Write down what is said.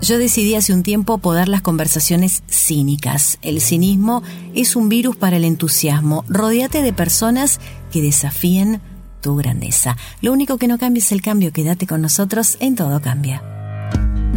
Yo decidí hace un tiempo podar las conversaciones cínicas. El cinismo es un virus para el entusiasmo. Rodéate de personas que desafíen tu grandeza. Lo único que no cambia es el cambio. Quédate con nosotros en Todo Cambia.